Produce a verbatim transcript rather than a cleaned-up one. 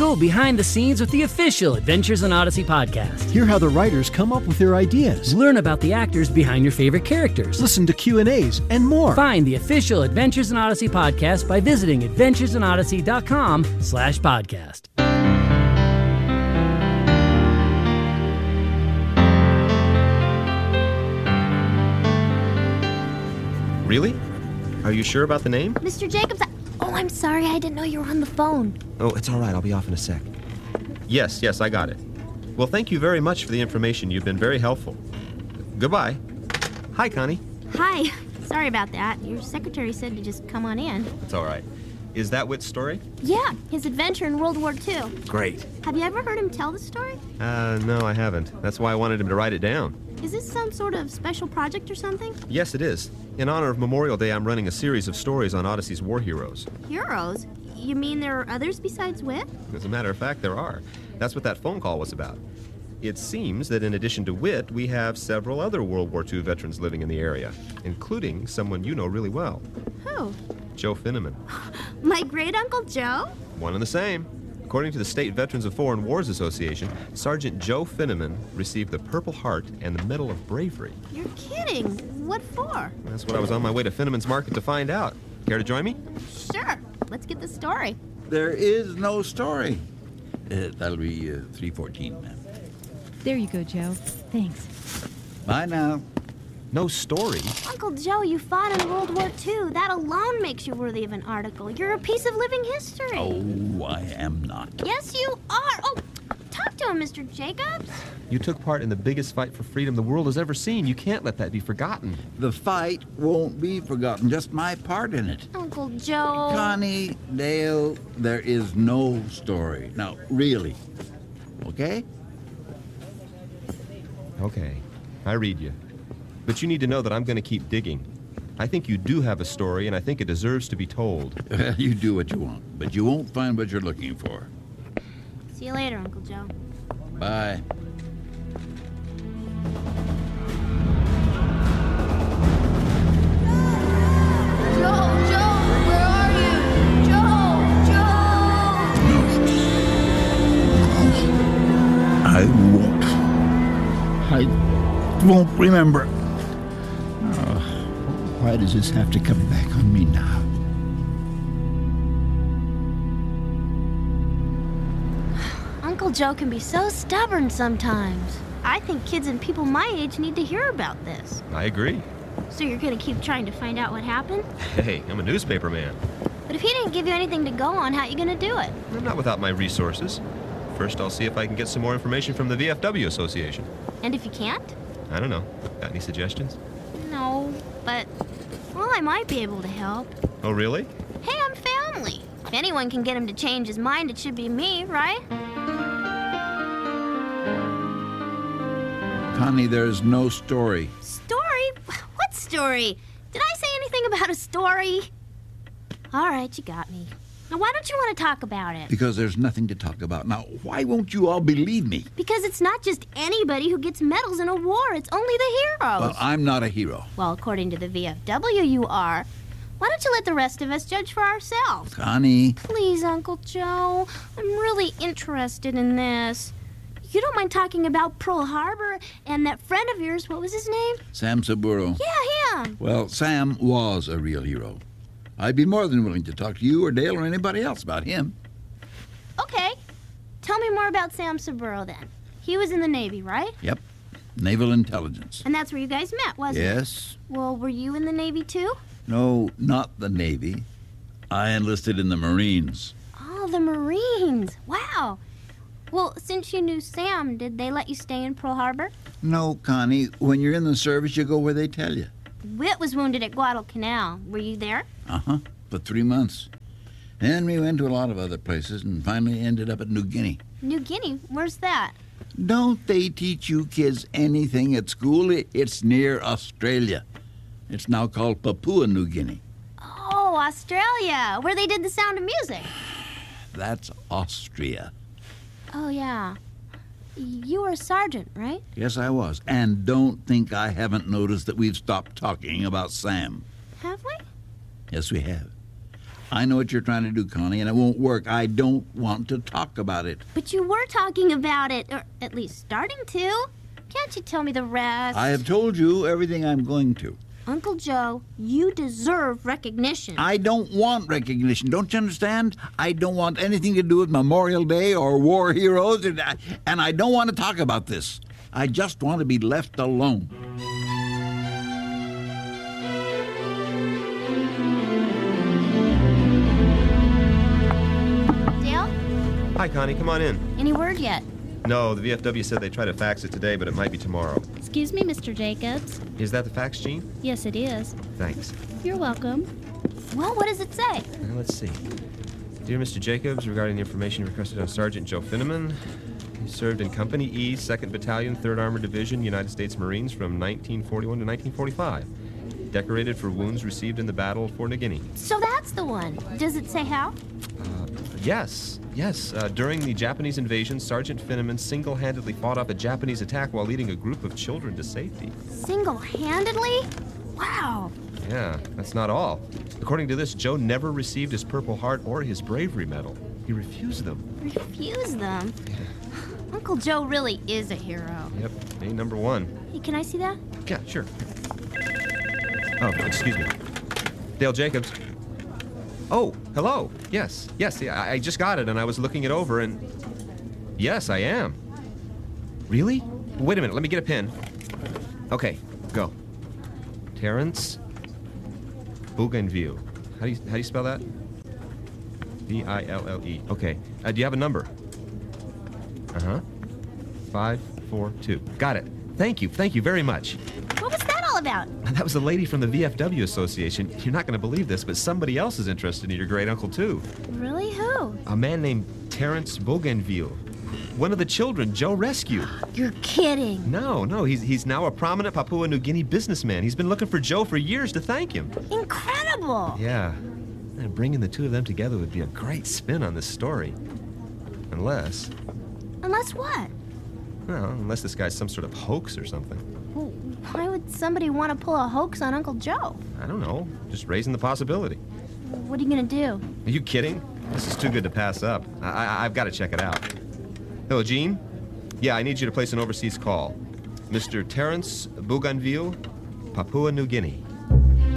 Go behind the scenes with the official Adventures in Odyssey podcast. Hear how the writers come up with their ideas. Learn about the actors behind your favorite characters. Listen to Q and A's and more. Find the official Adventures in Odyssey podcast by visiting adventuresinodyssey.com slash podcast. Really? Are you sure about the name? Mister Jacobs, I... oh, I'm sorry. I didn't know you were on the phone. Oh, it's all right. I'll be off in a sec. Yes, yes, I got it. Well, thank you very much for the information. You've been very helpful. Goodbye. Hi, Connie. Hi. Sorry about that. Your secretary said to just come on in. It's all right. Is that Whit's story? Yeah, his adventure in World War Two. Great. Have you ever heard him tell the story? Uh, no, I haven't. That's why I wanted him to write it down. Is this some sort of special project or something? Yes, it is. In honor of Memorial Day, I'm running a series of stories on Odyssey's war heroes. Heroes? You mean there are others besides Whit? As a matter of fact, there are. That's what that phone call was about. It seems that in addition to Whit, we have several other World War Two veterans living in the area, including someone you know really well. Who? Joe Finneman. My great-uncle Joe? One and the same. According to the State Veterans of Foreign Wars Association, Sergeant Joe Finneman received the Purple Heart and the Medal of Bravery. You're kidding. What for? That's what I was on my way to Finneman's Market to find out. Care to join me? Sure. Let's get the story. There is no story. Uh, that'll be uh, three fourteen, ma'am. There you go, Joe. Thanks. Bye now. No story? Uncle Joe, you fought in World War Two. That alone makes you worthy of an article. You're a piece of living history. Oh, I am not. Yes, you are. Oh, talk to him, Mister Jacobs. You took part in the biggest fight for freedom the world has ever seen. You can't let that be forgotten. The fight won't be forgotten, just my part in it. Uncle Joe. Connie, Dale, there is no story. Now, really. Okay? Okay, I read you. But you need to know that I'm going to keep digging. I think you do have a story, and I think it deserves to be told. You do what you want, but you won't find what you're looking for. See you later, Uncle Joe. Bye. Joe, Joe, where are you? Joe, Joe! I won't. I won't remember. Why does this have to come back on me now? Uncle Joe can be so stubborn sometimes. I think kids and people my age need to hear about this. I agree. So you're gonna keep trying to find out what happened? Hey, I'm a newspaper man. But if he didn't give you anything to go on, how you gonna do it? I'm not without my resources. First, I'll see if I can get some more information from the V F W Association. And if you can't? I don't know. Got any suggestions? No, but, well, I might be able to help. Oh, really? Hey, I'm family. If anyone can get him to change his mind, it should be me, right? Connie, there's no story. Story? What story? Did I say anything about a story? All right, you got me. Now, why don't you want to talk about it? Because there's nothing to talk about. Now, why won't you all believe me? Because it's not just anybody who gets medals in a war. It's only the heroes. Well, I'm not a hero. Well, according to the V F W, you are. Why don't you let the rest of us judge for ourselves? Connie. Please, Uncle Joe. I'm really interested in this. You don't mind talking about Pearl Harbor and that friend of yours, what was his name? Sam Saburo. Yeah, him. Well, Sam was a real hero. I'd be more than willing to talk to you or Dale or anybody else about him. Okay. Tell me more about Sam Saburo, then. He was in the Navy, right? Yep. Naval Intelligence. And that's where you guys met, wasn't it? Yes. Well, were you in the Navy, too? No, not the Navy. I enlisted in the Marines. Oh, the Marines. Wow. Well, since you knew Sam, did they let you stay in Pearl Harbor? No, Connie. When you're in the service, you go where they tell you. Whit was wounded at Guadalcanal. Were you there? Uh-huh. For three months. And we went to a lot of other places and finally ended up at New Guinea. New Guinea? Where's that? Don't they teach you kids anything at school? It's near Australia. It's now called Papua New Guinea. Oh, Australia, where they did The Sound of Music. That's Austria. Oh, yeah. You were a sergeant, right? Yes, I was. And don't think I haven't noticed that we've stopped talking about Sam. Have we? Yes, we have. I know what you're trying to do, Connie, and it won't work. I don't want to talk about it. But you were talking about it, or at least starting to. Can't you tell me the rest? I have told you everything I'm going to. Uncle Joe, you deserve recognition. I don't want recognition. Don't you understand? I don't want anything to do with Memorial Day or war heroes, and I, and I don't want to talk about this. I just want to be left alone. Dale? Hi, Connie. Come on in. Any word yet? No, the V F W said they tried to fax it today, but it might be tomorrow. Excuse me, Mister Jacobs. Is that the fax, Gene? Yes, it is. Thanks. You're welcome. Well, what does it say? Now, let's see. Dear Mister Jacobs, regarding the information requested on Sergeant Joe Finneman, he served in Company E, second Battalion, third Armored Division, United States Marines from nineteen forty-one to nineteen forty-five. Decorated for wounds received in the Battle for New Guinea. So that's the one. Does it say how? Uh, yes, yes. Uh, during the Japanese invasion, Sergeant Finneman single-handedly fought off a Japanese attack while leading a group of children to safety. Single-handedly? Wow. Yeah, that's not all. According to this, Joe never received his Purple Heart or his Bravery Medal. He refused them. Refuse them? Uncle Joe really is a hero. Yep, A number one. Hey, can I see that? Yeah, sure. Oh, excuse me. Dale Jacobs. Oh, hello. Yes, yes, yeah, I I just got it, and I was looking it over, and... Yes, I am. Really? Wait a minute, let me get a pen. Okay, go. Terrence Bougainville. How do you, how do you spell that? V I L L E. Okay. Uh, do you have a number? Uh-huh. Five, four, two. Got it. Thank you. Thank you very much. What was that all about? That was a lady from the V F W Association. You're not going to believe this, but somebody else is interested in your great-uncle, too. Really? Who? A man named Terrence Bougainville. One of the children Joe rescued. You're kidding. No, no, he's, he's now a prominent Papua New Guinea businessman. He's been looking for Joe for years to thank him. Incredible. Yeah. And bringing the two of them together would be a great spin on this story. Unless... Unless what? Well, unless this guy's some sort of hoax or something. Well, why would somebody want to pull a hoax on Uncle Joe? I don't know. Just raising the possibility. What are you going to do? Are you kidding? This is too good to pass up. I, I, I've got to check it out. Hello, Gene? Yeah, I need you to place an overseas call. Mister Terrence Bougainville, Papua New Guinea.